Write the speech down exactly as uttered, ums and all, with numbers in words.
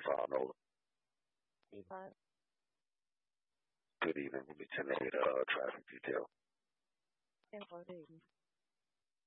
five Nola. eighty-five. Good evening. Let me ten eight uh, traffic detail. ten four eighty.